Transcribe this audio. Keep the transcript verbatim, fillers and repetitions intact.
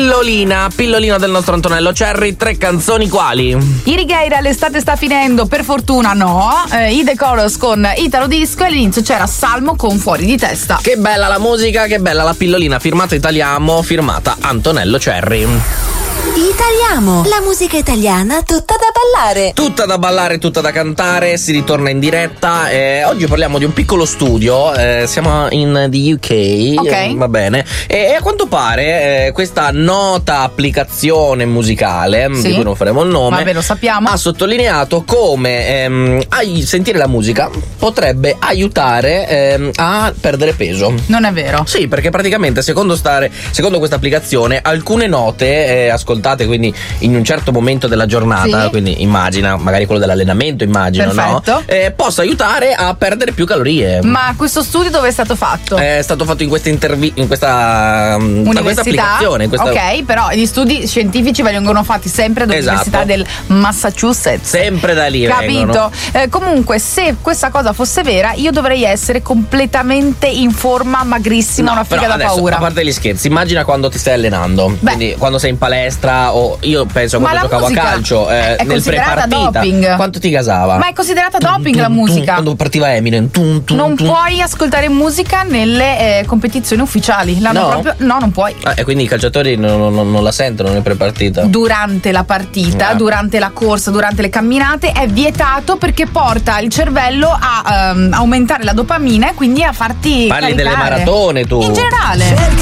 Pillolina, pillolina del nostro Antonello Cerri, tre canzoni quali? I Righeira, l'estate sta finendo, per fortuna no. eh, I The Chorus con Italo Disco e all'inizio c'era Salmo con Fuori di testa. Che bella la musica, che bella la pillolina, firmata Italiamo, firmata Antonello Cerri. Italiamo, la musica italiana tutta da ballare. Tutta da ballare, tutta da cantare, si ritorna in diretta. Eh, oggi parliamo di un piccolo studio, eh, siamo in the U K, Ok. eh, va bene. E, e a quanto pare eh, questa nota applicazione musicale, Sì. di cui non faremo il nome, Vabbè, lo sappiamo. ha sottolineato come ehm, ai- sentire la musica potrebbe aiutare ehm, a perdere peso. Non è vero. Sì, perché praticamente secondo, stare, secondo questa applicazione alcune note eh, ascoltate quindi in un certo momento della giornata, Sì. quindi immagina magari quello dell'allenamento, immagino, Perfetto. no? Eh, possa aiutare a perdere più calorie. Ma questo studio dove è stato fatto? È stato fatto in questa intervi- in questa, mm, da questa Università, applicazione. in Questa... ok, però gli studi scientifici vengono fatti sempre dall'Università Esatto. del Massachusetts. Sempre da lì Capito? vengono. Eh, comunque, se questa cosa fosse vera, io dovrei essere completamente in forma, magrissima, una però figa da adesso, paura. a parte gli scherzi, immagina quando ti stai allenando. Beh. Quindi quando sei in palestra, o io penso Ma quando la giocavo a musica calcio eh, è nel considerata pre-partita, doping. quanto ti gasava? Ma è considerata Tum, doping tum, la tum, musica. quando partiva Eminem, tum, tum, Non tum. puoi ascoltare musica nelle eh, competizioni ufficiali. L'hanno No? proprio. No, non puoi. Ah, e quindi i calciatori non, non- non la sentono nel pre-partita. Durante la partita, Ah. durante la corsa, durante le camminate è vietato perché porta il cervello a ehm, aumentare la dopamina e quindi a farti Parli delle caricare. maratone tu. In generale.